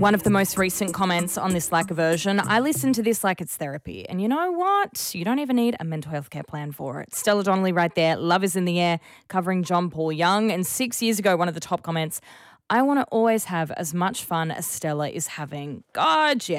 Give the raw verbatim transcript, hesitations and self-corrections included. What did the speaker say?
One of the most recent comments on this like version, I listen to this like it's therapy. And you know what? You don't even need a mental health care plan for it. Stella Donnelly right there, Love is in the Air, covering John Paul Young. And six years ago, one of the top comments, I want to always have as much fun as Stella is having. God, yeah.